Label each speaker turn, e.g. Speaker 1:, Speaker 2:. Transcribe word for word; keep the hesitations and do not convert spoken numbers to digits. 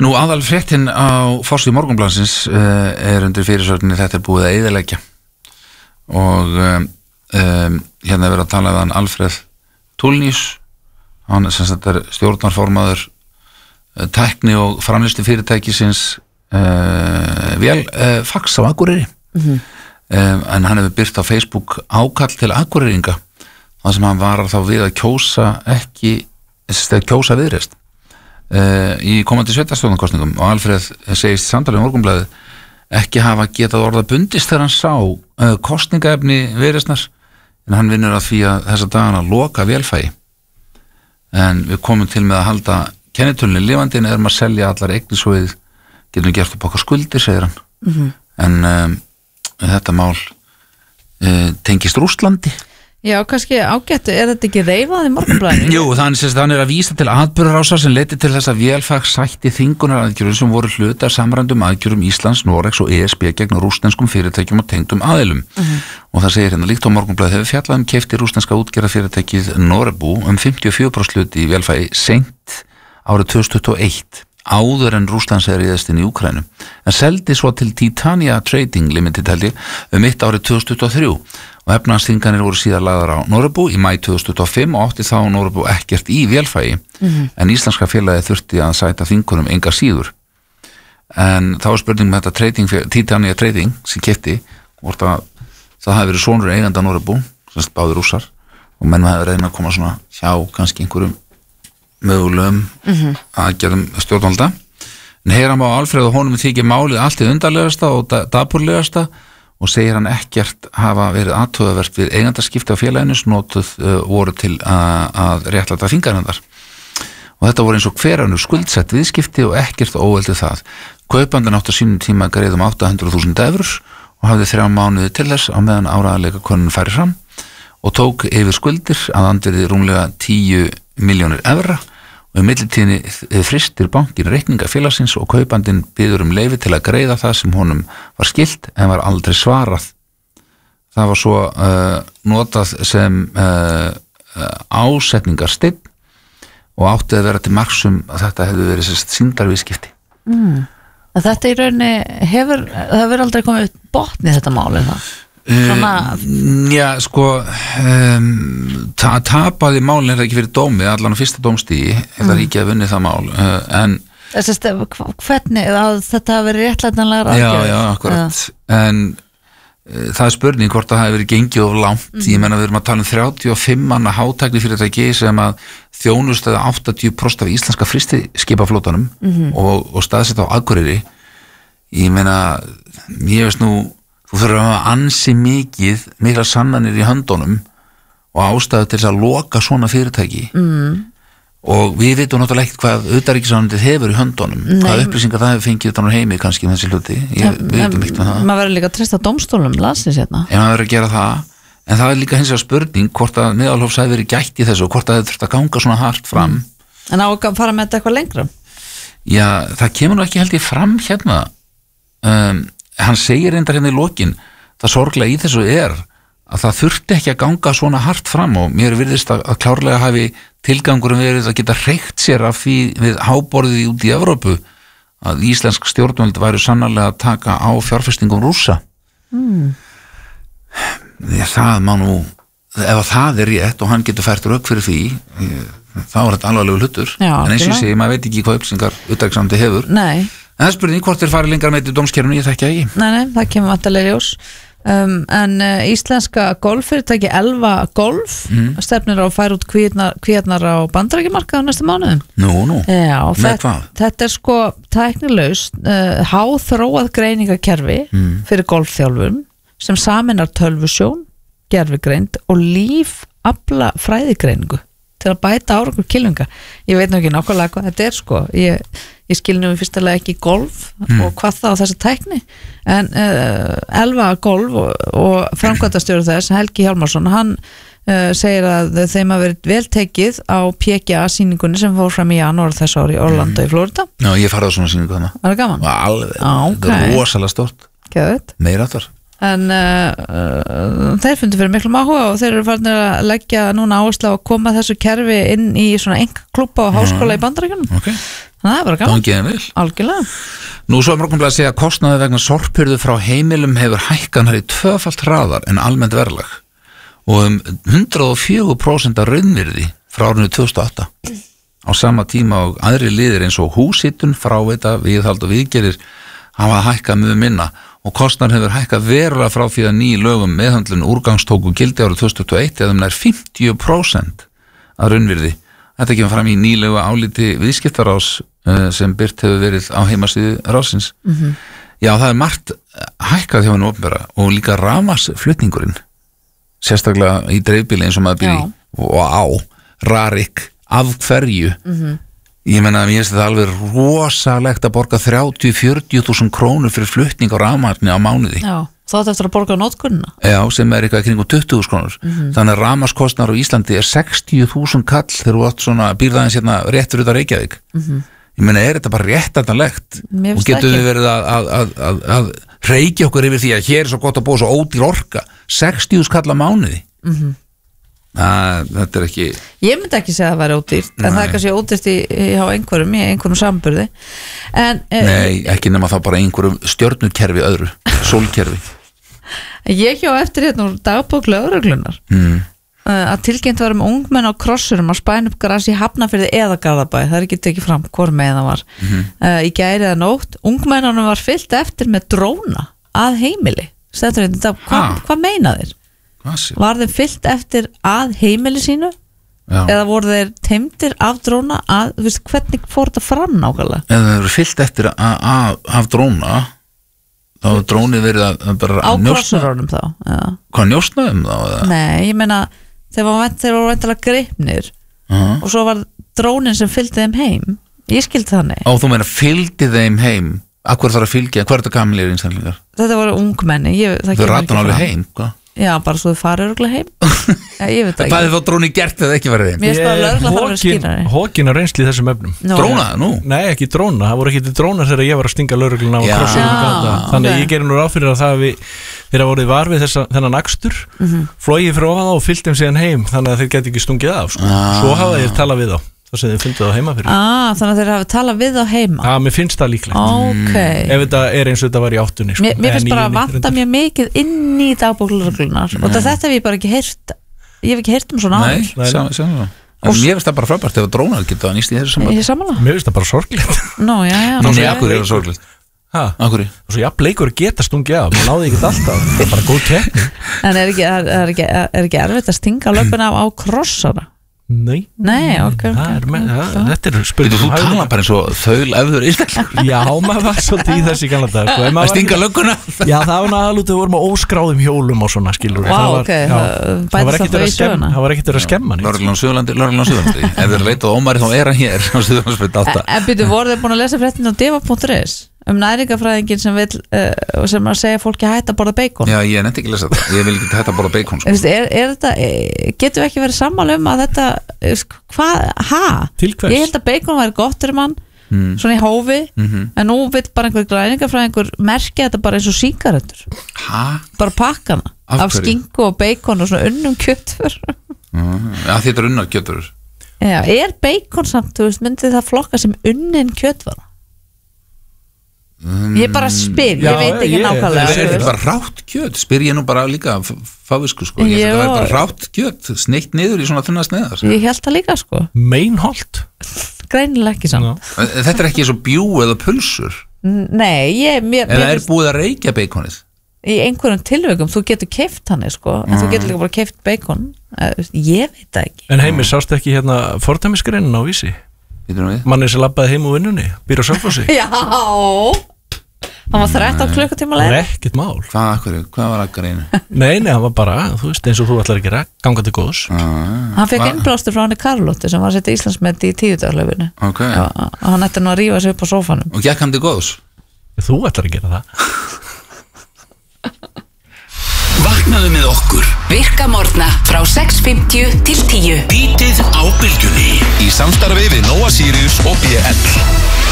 Speaker 1: Nú aðal fréttin á forsíðu Morgunblaðsins uh, er undir fyrirsögninni þetta er búið að eyðileggja og um, um, hérna er verið að tala um hann Alfred Tulnius, hann sem sagt er stjórnarformaður uh, tækni og framleiðslu fyrirtækisins uh, vel uh, fax á Akureyri mm-hmm. um, en hann hefur birt á Facebook ákall til Akureyringa þar sem hann varar þá við að kjósa ekki, kjósa Viðreisn Uh, í komandi sveitarstjórnarkosningum og Alfreð segist samtalið um Morgunblaðið ekki hafa getað orða bundist þegar hann sá uh, kosningaefni Viðreisnar en hann vinnur að því að þessa dagana loka vélfægi en við komum til með að halda kennitölunni lifandi en erum að selja allar eignisvið getum við gert upp okkar skuldir, segir hann mm-hmm. en um, þetta mál uh, tengist Rússlandi.
Speaker 2: Já, kannski ágættu, er þetta ekki reifað í Morgunblaðinu?
Speaker 1: Jú, þannig að hann er að vísa til atburðarásar sem leiddi til þess að vélfag sætti þvingunaraðgerðum sem voru hluti af samræmdum aðgerðum Íslands, Noregs og E S B gegn rússneskum fyrirtækjum og tengdum aðilum. Uh-huh. Og það segir hérna líkt á Morgunblaðið hefur fjallað um keypti rússneska útgerðarfyrirtækið Norebu um fimmtíu og fjögur prósent hluti í vélfagi seint árið tvö þúsund tuttugu og eitt áður en Rússlands er riðast inn í Úkraínu en seldi svo til Titania Trading Limited held ég um mitt árið tvö þúsund tuttugu og þrjú og efnahagsþvinganir voru síðar lagðar á Norebu í maí tvö þúsund tuttugu og fimm og átti þá Norebu ekkert í vélfægi mm-hmm. en íslenska félagið þurfti að sæta þvingunum enga síður en þá er spurning með þetta trading, Titania Trading sem keypti hvort að það hafi verið sonur eiganda Norebu sem báði rússar og menn hafi reyna að koma svona hjá kannski einhverjum mögulegum mm-hmm. aðgerðum stjórnvalda en heyra má Alfreð og honum þykir málið allt í undarlegasta og dapurlegasta og segir hann ekkert hafa verið athugavert við eigendaskipti á félaginu sem notuð uh, voru til að, að réttlæta þvinganirnar og þetta voru eins og hver önnur skuldsett viðskipti og ekkert óveldið það. Kaupandinn átti á sínum tíma að greiða um átta hundruð þúsund evrur og hafði þrjá mánuði til þess á meðan áreiðanleika könnun færi fram og tók yfir skuldir að andvirði rúmlega tíu milljónir evra og í millitíðinni fristir bankin reikninga félagsins og kaupandinn biður um leyfi til að greiða það sem honum var skylt en var aldrei svarað. Það var svo uh, notað sem uh, ásetningarsteinn og átti að vera til marksum að þetta hefði verið sérst sýndarviðskipti.
Speaker 2: Mm. Þetta í rauninni hefur, það hefur aldrei komið upp botni þetta málið það? Svona...
Speaker 1: Uh, já, sko um, ta tapaði málinn er ekki fyrir dómi allan á fyrsta dómstigi mm. eða ríkið að vinni það mál uh, en
Speaker 2: Þessast, hvernig að þetta hafi verið réttlætanlegar
Speaker 1: já, já, akkurat ja. en uh, það er spurning hvort það hafi verið gengið of langt mm. ég menna við erum að tala um þrjátíu og fimm manna hátækni fyrirtæki sem að þjónustu áttatíu prósent af íslenska fristiskipaflótanum mm-hmm. og, og staðsett á Akureyri ég menna, ég veist nú þú þurfum að hafa ansi mikið mikla sannanir í höndunum og ástæðu til að loka svona fyrirtæki mm. og við veitum náttúrulega ekkert hvað utanríkisráðuneytið hefur í höndunum Nei. Hvað upplýsingar það hefur fengið utan úr heimi kannski með þessi hluti ég, ja, við veitum ekkert með það
Speaker 2: maður verður líka að treysta dómstólum landsins hérna
Speaker 1: en maður verður að gera það en það er líka hins vegar spurning hvort að meðalhófs hafi verið gætt í þessu og hvort að það þurft að ganga svona hart fram mm.
Speaker 2: en á að fara með þetta eitthvað lengra
Speaker 1: já, það kemur nú ekki held ég fram hérna um, hann segir reyndar hérna í lokin það sorglega í þessu er að það þurfti ekki að ganga svona hart fram og mér virðist að, að klárlega hafi tilgangurum verið að geta reykt sér af því við háborðið út í Evrópu að íslensk stjórnvöld væru sannarlega að taka á fjárfestingum Rússa mm. það má nú ef það er rétt og hann getur fært rök fyrir því þá er þetta alvarlegur hlutur Já, en eins og ég segi, maður veit ekki hvað upplýsingar utanríkisráðuneytið hefur
Speaker 2: Nei
Speaker 1: En það er spurning hvort þeir farið lengra með þetta dómskerfinu, ég þekki ekki.
Speaker 2: Nei, nei, það kemur vantarlega ljós. Um, en uh, íslenska golffyrirtæki Elva Golf mm. stefnir á að færa út kvíarnar á bandarækjumarkaðu næstu mánuðum.
Speaker 1: Nú, nú,
Speaker 2: Já,
Speaker 1: með
Speaker 2: þetta,
Speaker 1: hvað?
Speaker 2: Þetta er sko tæknilaust uh, háþróað greiningakerfi mm. fyrir golfþjálfum sem saminar tölvusjón, gervigreind og lífafla fræðigreiningu til að bæta árangur kylfinga. Ég veit nú ekki nákvæmlega hvað þetta er sko. Ég Ég skil nú í fyrstulega ekki golf mm. og hvað þá þessi tækni en uh, Elva Golf og, og framkvæmdastjóri þess Helgi Hjálmarsson hann uh, segir að þeim hafa verið veltekið á P G A-sýningunni sem fór fram í janúar þess ári í Orlando mm. í Florida.
Speaker 1: Já, ég farið á svona sýningu þannig.
Speaker 2: Var það gaman?
Speaker 1: Alveg,
Speaker 2: ah, okay.
Speaker 1: Það er rosalega stort.
Speaker 2: Gæðið.
Speaker 1: Meira þar.
Speaker 2: En uh, uh, þeir fundu fyrir miklum áhuga og þeir eru farin að leggja núna áherslu á að koma þessu kerfi inn í svona enga klúbba og háskóla mm. í Bandaríkjunum.
Speaker 1: Okay.
Speaker 2: Það er bara gaman.
Speaker 1: Það er vel.
Speaker 2: Algjörlega.
Speaker 1: Nú svo er morgunblaðið að segja að kostnaður vegna sorphirðu frá heimilum hefur hækkan í tvöfalt hraðar en almennt verðlag og um hundrað og fjögur prósent af raunvirði frá árinu tvö þúsund og átta. Á sama tíma og aðri liðir eins og húshitun, fráveita, viðhald og viðgerir hafa hækkað mjög minna og kostnaður hefur hækkað verulega frá því að ný lögum meðhöndlun úrgangstóku gildi árið tvö þúsund tuttugu og eitt eða um nær fimmtíu prósent af raunvirði. Þetta kemur fram í nýlegu áliti viðskiptaráðs uh, sem byrt hefur verið á heimasíðu ráðsins. Mm-hmm. Já, það er margt hækkað hjá henni opinbera og líka rafmagnsflutningurinn, sérstaklega í dreifbýli eins og maður býr í og á, rarik, af hverju. Mm-hmm. Ég meina að mér finnst þetta alveg rosalegt að borga þrjátíu til fjörutíu þúsund krónur fyrir flutning á rafmagni á mánuði.
Speaker 2: Já. Þá þetta eftir að borga á nótkunnuna?
Speaker 1: Já, sem er eitthvað kringum tuttugu þúsund krónur. Mm-hmm. Þannig að rafmagnskostnaður á Íslandi er sextíu þúsund kall þegar þú átt svona býrðaðins hérna rétt fyrir þetta Reykjavík. Mm-hmm. Ég meina, er þetta bara réttætanlegt? Og getum við verið að, að, að, að, að reykja okkur yfir því að hér er svo gott að búa svo ódýr orka. sextíu þúsund kall á mánuði. Mm-hmm. Að, þetta er ekki...
Speaker 2: Ég myndi ekki segja að það væri ódýrt, en það er kannski ódýrt í, hjá einhverjum, í einhverjum samburði. En,
Speaker 1: Nei, ekki nema þá bara einhverjum stjörnukerfi öðru, sólkerfi.
Speaker 2: Ég hjá eftir hérna úr dagbók lögreglunar mm. að tilkynnt var um ungmenn á krossurum að spæna upp gras í Hafnarfirði eða Garðabæ, það er ekki tekið fram hvor með það var. Mm-hmm. uh, í gæri eða nótt ungmennunum var fyllt eftir með dróna að heimili. Stendur þetta, hvað ah. hva meina þeir? Var þeim fyllt eftir að heimili sínu? Já. Eða voru þeir teymdir af dróna að, þú veist, hvernig fór þetta fram nákvæmlega?
Speaker 1: Eða þeir eru fyllt eftir að af dróna þá er drónið verið að bara
Speaker 2: á krossurunum þá? Já.
Speaker 1: Hvað, njósnaðum þá? Eða?
Speaker 2: Nei, ég meina þeir voru væntalega gripnir uh-huh. og svo var drónin sem fylgdi þeim heim. Ég skildi þannig.
Speaker 1: Ó, þú meina fylgdi þeim heim? Akkur þarf að fylgja? Hvað er þetta gamlir einstaklingar?
Speaker 2: Þetta voru ungmenni. Þau
Speaker 1: rættan alveg heim, hvað?
Speaker 2: Já, bara svo þau farið örgulega heim. Já, ég veit ekki.
Speaker 1: Hvað er þá dróni gert eða ekki farið heim?
Speaker 2: Mér spara lögregla þarf að vera skýrari.
Speaker 3: Hókin að reynsli í þessum efnum.
Speaker 2: Nú,
Speaker 1: dróna, nú?
Speaker 3: Nei, ekki dróna, það voru ekki til drónar þegar ég var að stinga lögregluna á krossunum gata. Þannig að okay. ég gerir nú ráð fyrir að það við þeirra voruð var við þessa, þennan akstur mm-hmm. flogið frá það og fyllt þeim síðan heim þannig að þeir geti ekki stungið af sko. ah. Svo hafa þeir talað við þá það sem þeir fundið á heima fyrir
Speaker 2: ah, Þannig að þeir hafa talað við á heima?
Speaker 3: Já, ah, mér finnst það líklegt
Speaker 2: okay.
Speaker 3: Ef þetta er eins og þetta var í áttunni sko.
Speaker 2: Mér, mér finnst bara að vanta mjög mikið inn í dagbóklögreglunar og þetta hef ég bara ekki heyrt Ég hef ekki heyrt um svona
Speaker 1: Nei, samanlega En mér finnst það bara frábært ef að drónar geta að nýst í þessu
Speaker 2: sambandi
Speaker 3: Mér finnst það bara sorglegt
Speaker 2: Nó, já, já
Speaker 1: Nú, akkur er það sorglegt
Speaker 3: og svo jafn leikur geta stungið af maður náði ekki alltaf, það er bara góð tekník
Speaker 2: En er ekki, er, er ekki, er ekki erfitt að stinga löpuna á krossana?
Speaker 3: Nei,
Speaker 2: Nei okay,
Speaker 3: okay. Er með, ja, þetta er spurning
Speaker 1: Þú tala bara eins og þaul efður einstaklingur
Speaker 3: Já, maður var svolítið í þessi gamla dag sko.
Speaker 1: Að stinga lögguna
Speaker 3: Já, það var náttúrulega, við vorum á óskráðum hjólum og svona skilur
Speaker 2: wow, okay. já,
Speaker 3: það var ekkert að, að skemma
Speaker 1: Lörglan á Suðurlandi, Lörglan á Suðurlandi Ef þið eru leitað á Ómari þá er hann hér á Suðurlandsbreyt alltaf
Speaker 2: En byrju, voru þið búin að lesa fréttin á deva punktur is um næringafræðingin sem vil uh, sem að segja fólki að hætta að borða bacon
Speaker 1: Já, ég nefndi ekki að lesa þetta, ég vil ekki hætta að borða bacon sko.
Speaker 2: er, er þetta, getum við ekki verið sammála um að þetta, hvað, ha?
Speaker 3: Til hvers?
Speaker 2: Ég held að bacon væri gott fyrir mann, mm. svona í hófi mm-hmm. en nú vil bara einhver næringafræðingur merkja þetta bara eins og sígarettur
Speaker 1: Ha?
Speaker 2: Bara pakka hana af, af skinku og bacon og svona unnum kjötfur
Speaker 1: uh, Já, þetta er unnar kjötfur
Speaker 2: Já, er bacon samt, þú veist, myndi það flokka sem unnin kjötfur Ég bara spyr,
Speaker 3: Já,
Speaker 2: ég veit ekki
Speaker 3: ég,
Speaker 2: nákvæmlega
Speaker 1: Er þetta bara rátt kjöt? Spyr ég nú bara líka fávisku sko Ég held að það er bara rátt kjöt sneitt niður í svona þunna sneiðar
Speaker 2: Ég held það líka sko
Speaker 3: Meinholt
Speaker 2: Greinilega ekki samt
Speaker 1: Þetta er ekki eins og bjú eða pulsur
Speaker 2: Nei, ég mér,
Speaker 1: Eða er búið að reykja baconið?
Speaker 2: Í einhverjum tilveikum, þú getur keypt hann sko, en mm. þú getur líka bara keypt bacon Ég veit það ekki
Speaker 3: En Heimir, sástu ekki hérna fordæmisgreinin á Vísi? Manni sem labbaði heim úr vinnunni býr á Selfossi
Speaker 2: Já hann var þrettán klukkutíma leið
Speaker 3: það var ekkert mál
Speaker 1: hvað, hvað var að greinu?
Speaker 3: Nei, nei, hann var bara, þú veist, eins og þú ætlar að gera ganga til góðs
Speaker 2: ah, hann fekk innblástur frá hann í Karlótti sem var að setja Íslandsmet í tíudaglöfinu
Speaker 1: okay.
Speaker 2: hann ætti nú að rífa sig upp á sófanum
Speaker 1: og gekk hann til góðs?
Speaker 3: Þú ætlar að gera það
Speaker 4: Vaknaðu með okkur
Speaker 5: Virka morgna frá sex fimmtíu til tíu
Speaker 4: Bítið á bylgjunni í samstarfi við Nóa Sirius og B L